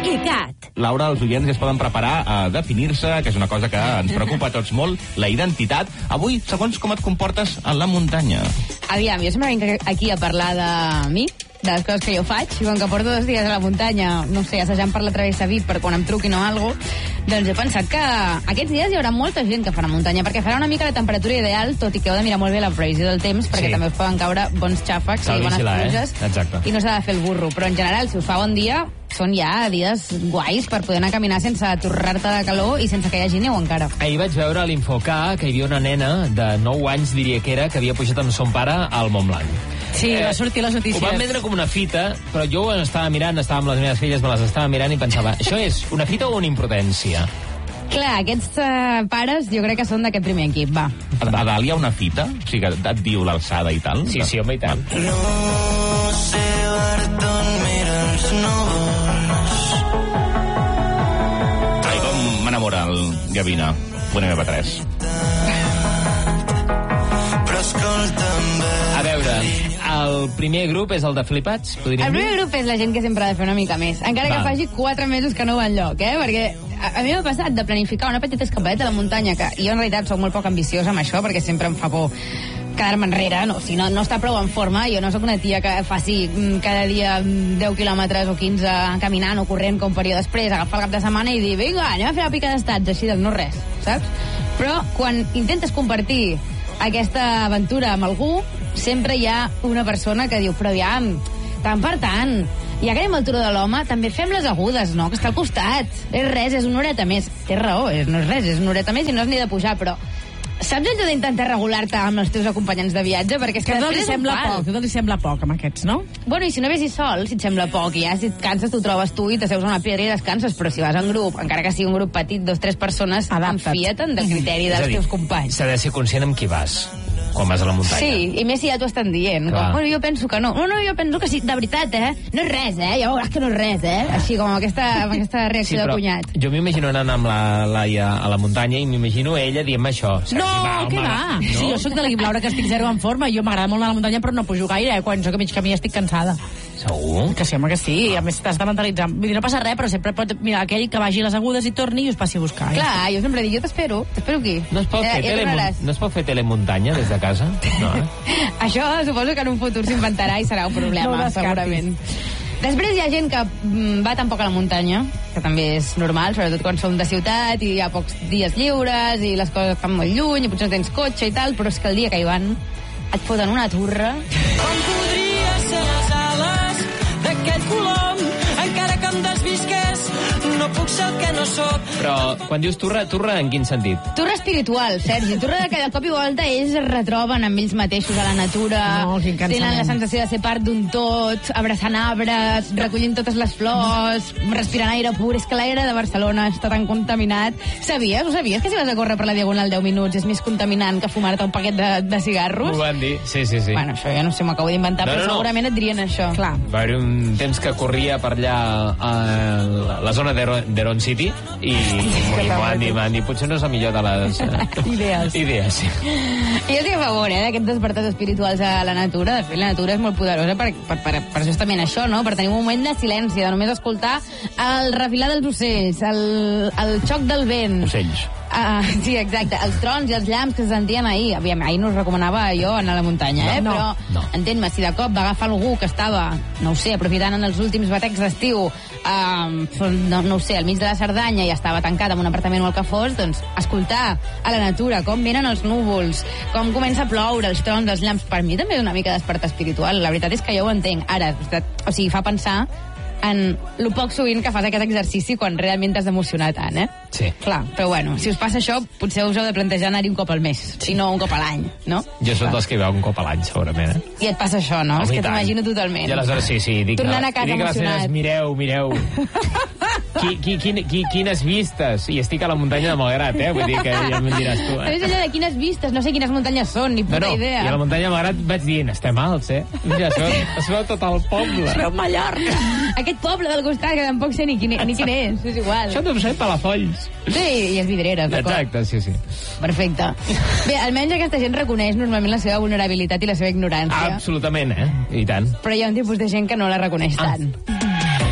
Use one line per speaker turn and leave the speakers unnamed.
Identitat.
Laura, els oients ja es poden preparar a definir-se, que és una cosa que ens preocupa a tots molt, la identitat. Avui, segons com et comportes a la muntanya.
Aviam, jo sempre vinc aquí a parlar de mi, de les coses que jo faig, i com que porto 2 dies a la muntanya, no sé, assajant per la travessa Vic per quan em truquin o alguna cosa, doncs he pensat que aquests dies hi haurà molta gent que farà muntanya, perquè farà una mica la temperatura ideal, tot i que heu de mirar molt bé la previsió del temps, perquè també us poden caure bons xàfecs i bones pluges, i no s'ha de fer el burro. Però en general, si us fa bon dia, són ja dies guais per poder anar a caminar sense torrar-te de calor i sense que hi hagi neu encara.
Ahir vaig veure a l'Infocar que hi havia una nena de 9 anys, diria que era, que havia pujat amb son pare al Mont Blanc.
Sí, va sortir les notícies.
Ho van vendre com una fita, però jo ho estava mirant, estava amb les meves filles, me les estava mirant i pensava, això és una fita o una imprudència?
Clar, aquests pares jo crec que són d'aquest primer equip, va.
A dalt hi ha una fita? O sigui, que et diu l'alçada i tal?
Sí, home, i tant.
No sé d'on mires, no vols.
Ai, com m'enamora el Gavina. Punt MP3.
Però escolta'm bé.
A veure, el primer grup és el de flipats, podríem
El
dir?
primer grup és la gent que sempre ha de fer una mica més, encara que faci 4 mesos que no va enlloc, perquè a mi m'ha passat de planificar una petita escapadeta a la muntanya, que jo en realitat soc molt poc ambiciosa amb això, perquè sempre em fa por quedar-me enrere, no, si no està prou en forma. Jo no sóc una tia que faci cada dia 10 quilòmetres o 15 caminant o corrent com per jo després agafar el cap de setmana i dir, vinga, anem a fer la pica d'estats, així del no res, saps? Però quan intentes compartir aquesta aventura amb algú, sempre hi ha una persona que diu, però aviam, tant per tant, ja que anem al turó de l'home, també fem les agudes, no?, que està al costat. És res, és una horeta més. Té raó, no és res, és una horeta més i no has ni de pujar, però saps allò d'intentar regular-te amb els teus acompanyants de viatge? Perquè és que
li sembla poc amb aquests, no?
Bueno, i si no vessis sol, si et sembla poc, i ja si et canses t'ho trobes tu i t'asseus a una pedra i descanses, però si vas en grup, encara que sigui un grup petit, 2 o 3 persones, enfia't-en del criteri dels teus companys.
S'ha de ser conscient amb qui vas quan vas a la muntanya.
Sí, i més si ja t'ho estan dient. Com, bueno, jo penso que no. No, jo penso que sí, de veritat, no és res, ja veuràs que no és res, Així com amb aquesta reacció de cunyat.
Jo m'imagino anant amb la Laia a la muntanya i m'imagino ella dient-me això.
No, què va? No? Sí, jo sóc de l'equip Laura, que estic zero en forma, jo m'agrada molt anar a la muntanya, però no pujo gaire, quan soc a mig camí estic cansada.
Segur?
Que sí, home, que sí. A més, t'has de mentalitzar. Vull dir, no passa res, però sempre pot mirar aquell que vagi a les agudes i torni i us passi a buscar.
Clar, jo sempre dic, jo t'espero aquí.
No es pot fer telemuntanya des de casa? No,
Això suposo que en un futur s'inventarà i serà un problema, segurament. Després hi ha gent que va tampoc a la muntanya, que també és normal, sobretot quan som de ciutat i hi ha pocs dies lliures i les coses fan molt lluny i potser tens cotxe i tal, però és que el dia que hi van et foten una turra.
Com podria ser les ales d'aquell colom, encara que em desvisqués, no puc ser el que no sóc.
Però quan dius turra en quin sentit?
Turra espiritual, Sergi. Turra de que de cop i volta ells es retroben amb ells mateixos a la natura, tenen la sensació de ser part d'un tot, abraçant arbres, recollint totes les flors, respirant aire pur. És que l'aire de Barcelona està tan contaminat. Ho sabies que si vas a córrer per la Diagonal 10 minuts és més contaminant que fumar-te un paquet de cigarros?
M'ho van dir, sí.
Bueno, això ja no sé, m'acabo d'inventar, però segurament et dirien això.
Clar.
Va haver un temps que corria per allà a la zona d'Heron City i m'han dit, potser no és la millor de les idees. Sí.
I jo estic a favor, d'aquests despertats espirituals a la natura. De fet, la natura és molt poderosa per justament això, no? Per tenir un moment de silenci, de només escoltar el refilar dels ocells, el xoc del vent.
Ocells.
Sí, exacte. Els trons i els llamps que se sentien ahir. Ahir no us recomanava jo anar a la muntanya, però entén-me, si de cop va agafar algú que estava, no ho sé, aprofitant en els últims batecs d'estiu, no ho sé, al mig de la Cerdanya i estava tancat en un apartament o el que fos, doncs escoltar a la natura com venen els núvols, com comença a ploure, els trons, els llamps, per mi també és una mica despertar espiritual. La veritat és que jo ho entenc. Ara, o sigui, fa pensar en lo poc sovint que fas aquest exercici quan realment t'has d'emocionar tant,
Sí.
Clar, però bueno, si us passa això, potser us heu de plantejar anar-hi un cop al mes, si no un cop a l'any, no?
Jo soc dels que hi veu un cop a l'any, segurament,
I et passa això, no? És que t'imagino totalment.
I aleshores, sí, dic
tornant a casa emocionat.
Mireu. Quines vistes. I estic a la muntanya de Malgrat, Vull dir que ja me'n diràs tu,
Però és allò de quines vistes, no sé quines muntanyes són, ni puta idea.
I a la muntanya de Malgrat vaig dient, estem alts, Mira, es veu tot el poble.
Es veu Mallorca.
Aquest poble del costat, que tampoc sé ni quin és igual.
Això deu ser Palafolls.
Sí, i és Vidreres, d'acord.
Exacte, sí.
Perfecte. Bé, almenys aquesta gent reconeix normalment la seva vulnerabilitat i la seva ignorància.
Absolutament, I tant.
Però hi ha un tipus de gent que no la reconeix tant.